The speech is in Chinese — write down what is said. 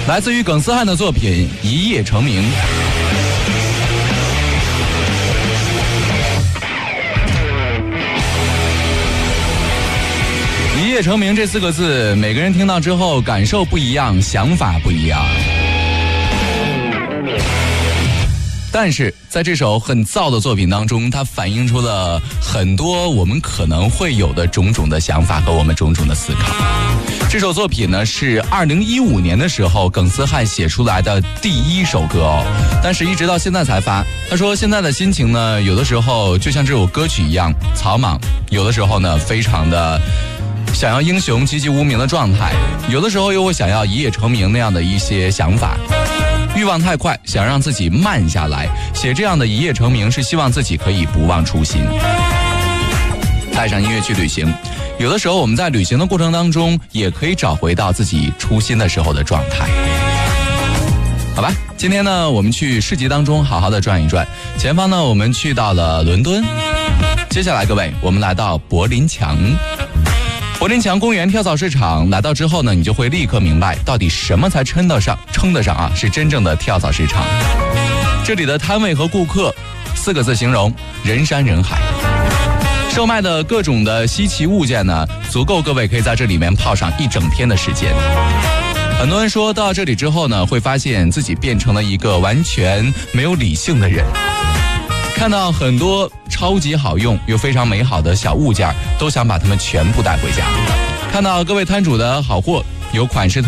来自于耿思翰的作品《一夜成名》。一夜成名这4个字，每个人听到之后感受不一样，想法不一样。但是在这首很燥的作品当中，它反映出了很多我们可能会有的种种的想法和我们种种的思考。这首作品呢是2015年的时候耿思翰写出来的第1首歌哦，但是一直到现在才发。他说现在的心情呢，有的时候就像这首歌曲一样草莽，有的时候呢非常的想要英雄籍籍无名的状态，有的时候又会想要一夜成名那样的一些想法。欲望太快，想让自己慢下来，写这样的一夜成名是希望自己可以不忘初心，带上音乐去旅行。有的时候我们在旅行的过程当中也可以找回到自己初心的时候的状态。好吧，今天呢我们去市集当中好好的转一转。前方呢我们去到了伦敦，接下来各位我们来到柏林墙。柏林墙公园跳蚤市场来到之后呢，你就会立刻明白到底什么才称得上是真正的跳蚤市场。这里的摊位和顾客4个字形容：人山人海。售卖的各种的稀奇物件呢，足够各位可以在这里面泡上1整天的时间。很多人说到这里之后呢，会发现自己变成了一个完全没有理性的人。看到很多超级好用又非常美好的小物件，都想把它们全部带回家。看到各位摊主的好货，有款式